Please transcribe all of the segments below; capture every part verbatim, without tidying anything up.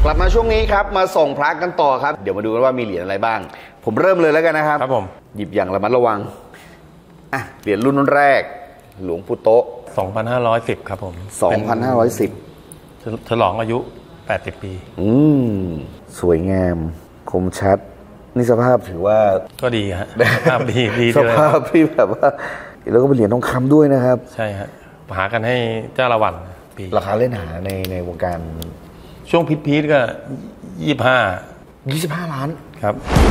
กลับมาช่วงนี้ครับมาส่งพระกันต่อครับเดี๋ยวมาดูกันว่ามีเหรียญอะไรบ้างผมเริ่มเลยแล้วกันนะครับครับผมหยิบอย่างระมัดระวังอ่ะเหรียญรุ่นแรกหลวงปู่โตะสองพันห้าร้อยสิบครับผมสองพันห้าร้อยสิบฉลองอายุแปดสิบปีอืมสวยงามคมชัดนี่สภาพถือว่าก็ดีฮะสภาพดีดีสภาพที่แบบว่าแล้วก็เป็นเหรียญทองคำด้วยนะครับใช่ฮะหากันให้เจ้าละวันปีราคาเล่นหาในในวงการช่วงพีทๆก็ยี่สิบห้ายี่สิบห้าล้านครับ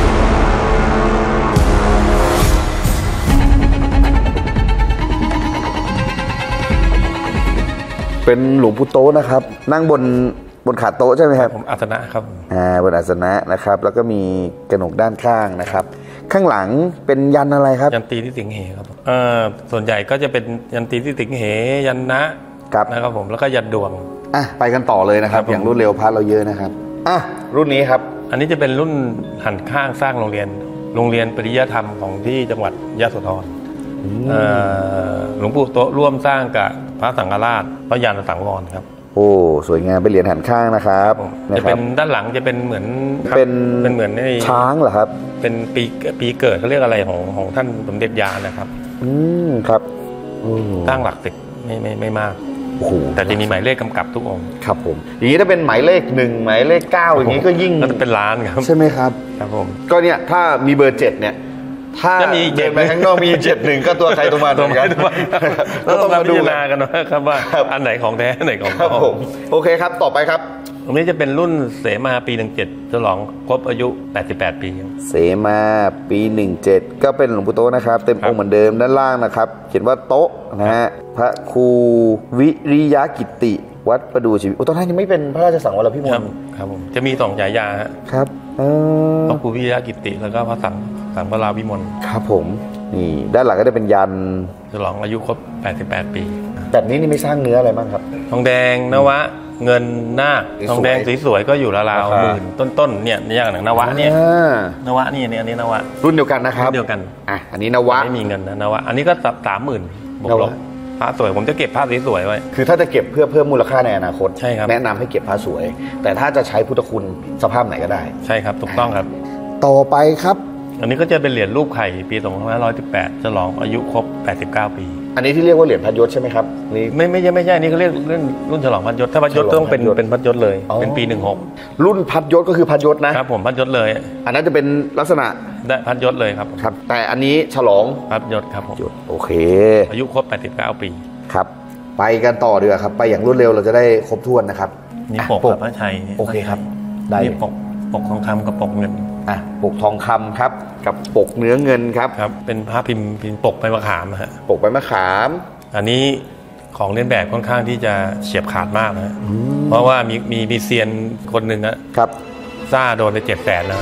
เป็นหลวงปู่โตะนะครับนั่งบนบนขาโต๊ะใช่ไหมครับผมอาสนะครับอ่าบนอาสนะนะครับแล้วก็มีกระหนกด้านข้างนะครับข้างหลังเป็นยันอะไรครับยันตีที่สิงเหครับเอ่อส่วนใหญ่ก็จะเป็นยันตีที่สิงเหยันนะครับนะครับผมแล้วก็ยันดวงอ่ะไปกันต่อเลยนะครับอย่างรวดเร็วพาร์ทเราเยอะนะครับอ่ะรุ่นนี้ครับอันนี้จะเป็นรุ่นหันข้างสร้างโรงเรียนโรงเรียนปริยธรรมของที่จังหวัดยะโสธรหลวงปู่โตะร่วมสร้างกับพระสังฆราชพระยานสังวรครับโอ้สวยงามเป็นเหรียญหันข้างนะครับจะเป็นด้านหลังจะเป็นเหมือนเป็นเป็นเหมือนในช้างเหรอครับเป็นปีปีเกิดเขาเรียกอะไรของของท่านสมเด็จยานะครับอืมครับตั้งหลักสิบไม่ไม่ไม่มากโอ้โหแต่จะมีหมายเลขกำกับทุกองค์ครับผมอย่างนี้ถ้าเป็นหมายเลขหนึ่งหมายเลขเก้าอย่างนี้ก็ยิ่งเป็นล้านครับใช่ไหมครับครับผมก็เนี่ยถ้ามีเบอร์เจ็ดเนี่ยถ้าเดินไปข้างนอกมีเจ็ดหนึ่งก็ตัวใครตัวมันตัวมันก็ต้องมาพิจารณากันนะครับว่าอันไหนของแท้อันไหนของปลอมโอเคครับต่อไปครับอันนี้จะเป็นรุ่นเสมาปีหนึ่งเจ็ดฉลองครบอายุแปดสิบแปดปีเสมาปีหนึ่งเจ็ดก็เป็นหลวงปู่โตะนะครับเต็มองค์เหมือนเดิมด้านล่างนะครับเขียนว่าโต๊ะนะฮะพระครูวิริยกิติวัดประดู่ชีวิตโอ้ตอนนั้นยังไม่เป็นพระราชสังวรพิมลครับผมจะมีสองฉายาครับพระครูวิริยกิติแล้วก็พระสังสังวราวิมลครับผมนี่ด้านหลังก็จะเป็นยันฉลองอายุครบแปดสิบแปดปีแบบนี้นี่ไม่สร้างเนื้ออะไรบ้างครับทองแดงนวะเงินนาคทองแดงสวยๆก็อยู่ราวๆหมื่นต้นๆเนี่ยอย่างหนังนวะเนี่ยนวะนี่เนี่ยอันนี้นวะรุ่นเดียวกันนะครับเดียวกันอ่ะอันนี้นวะไม่มีเงินนะนวะอันนี้ก็สามหมื่นบวกลบพระสวยผมจะเก็บพระสวยๆไว้คือถ้าจะเก็บเพื่อเพิ่มมูลค่าในอนาคตใช่ครับแนะนำให้เก็บพระสวยแต่ถ้าจะใช้พุทธคุณสภาพไหนก็ได้ใช่ครับถูกต้องครับต่อไปครับอันนี้ก็จะเป็นเหรียญรูปไข่ปีสองพันห้าร้อยสิบแปดฉลองอายุครบแปดสิบเก้าปีอันนี้ที่เรียกว่าเหรียญพัดยศใช่ไหมครับนี่ไม่ไม่ใช่ไม่ใช่นี่เขาเรียกเรื่องรุ่นฉลองพัดยศถ้าพัดยศต้องเป็นเป็นพัดยศเลยเป็นปีหนึ่งหกรุ่นพัดยศก็คือพัดยศนะครับผมพัดยศเลยอันนั้นจะเป็นลักษณะได้พัดยศเลยครับครับแต่อันนี้ฉลองพัดยศครับผมโอเคอายุครบแปดสิบเก้าปีครับไปกันต่อเดือครับไปอย่างรวดเร็วเราจะได้ครบถ้วนนะครับนี่ปกพระชัยโอเคครับได้ปกปกทองคำกับปกเงินอ่ะปกทองคำครับกับปกเนื้อเงินครับครับเป็นพระพิมพ์พิมพ์ปกใบมะขามนะฮะปกใบมะขามอันนี้ของเลียนแบบค่อนข้างที่จะเฉียบขาดมากนะเพราะว่ามีมีมีเซียนคนหนึ่งนะครับซ่าโดนไปเจ็ดแสนแล้ว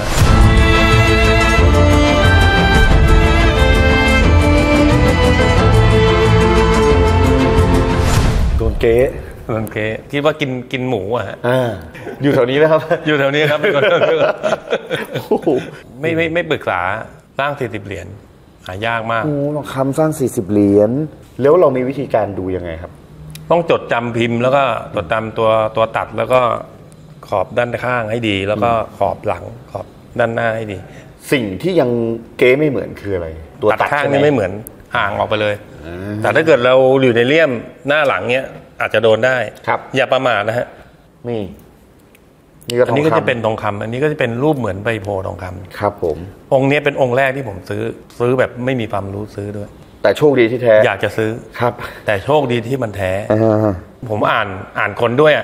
โดนเก๊โดนเก๊คิดว่ากินกินหมูอ่ะฮะอยู่แถวนี้ไหมครับอยู่แถวนี้ครับไม่ไม่ไม่ปรึกษาสร้างสี่สิบเหรียญหายากมากโอ้ทองคำสร้างสี่สิบเหรียญแล้วเรามีวิธีการดูยังไงครับต้องจดจำพิมพ์แล้วก็จดจำตัวตัวตัดแล้วก็ขอบด้านข้างให้ดีแล้วก็ขอบหลังขอบด้านหน้าให้ดีสิ่งที่ยังเก๊ไม่เหมือนคืออะไรตัวตัดข้างนี่ไม่เหมือนห่างออกไปเลยแต่ถ้าเกิดเราอยู่ในเลี่ยมหน้าหลังเนี้ยอาจจะโดนได้ครับอย่าประมาทนะฮะนี่อันนี้ก็จะเป็นทองคำอันนี้ก็จะเป็นรูปเหมือนใบโพทองคำครับผมองค์นี้เป็นองค์แรกที่ผมซื้อซื้อแบบไม่มีความรู้ซื้อด้วยแต่โชคดีที่แท้อยากจะซื้อครับแต่โชคดีที่มันแท้ผมอ่านอ่านคนด้วย